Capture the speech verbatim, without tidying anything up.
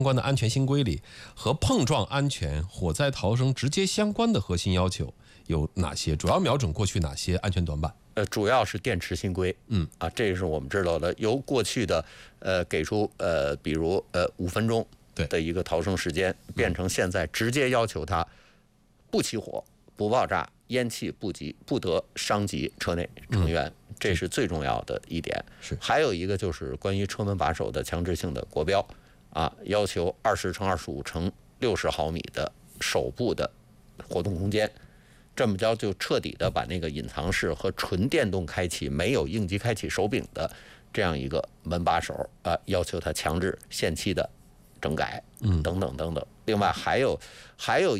关的安全新规里，和碰撞安全、火灾逃生直接相关的核心要求有哪些？主要瞄准过去哪些安全短板？ 呃，主要是电池新规， 嗯啊，这个是我们知道的，由过去的呃给出呃，比如呃五分钟的一个逃生时间，变成现在直接要求它不起火、不爆炸、烟气不及不得伤及车内成员，嗯、这是最重要的一点。 是， 还有一个就是关于车门把手的强制性的国标，啊，要求二十乘二十五乘六十毫米的手部的活动空间。这么着就彻底的把那个隐藏式和纯电动开启没有应急开启手柄的这样一个门把手啊、呃，要求它强制限期的整改，嗯，等等等等。另外还有还有。